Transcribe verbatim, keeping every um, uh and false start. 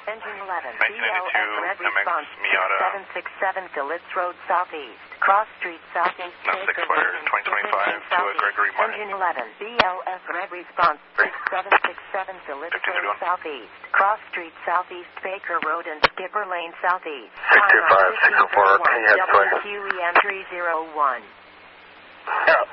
Engine eleven. nineteen ninety-two Red M X response. Miata. seven six seven Phillips Road Southeast. Cross Street Southeast. Not expired twenty twenty-five to uh, Gregory Martin. Engine eleven. B L S Red response. six seven six seven Phillips Road Southeast. Cross Street Southeast. Baker Road and Skipper Lane Southeast. six two five, six oh four, can you head W Q E M three oh one. Yeah.